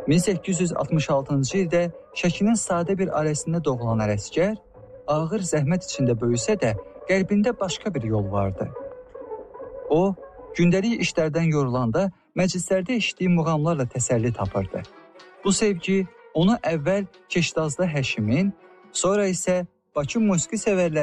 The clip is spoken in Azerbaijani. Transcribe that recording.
1866-cı ildə Şəkinin sadə bir ailəsində doğulan Ələsgər, ağır zəhmət içində böyüsə də, qəlbində başqa bir yol vardı. O, gündəlik işlərdən yorulanda məclislərdə eşitdiyi muğamlarla təsəlli tapırdı. Bu sevgi onu əvvəl Keşdazda Həşimin, sonra isə Bakı musiqi sevərlərinin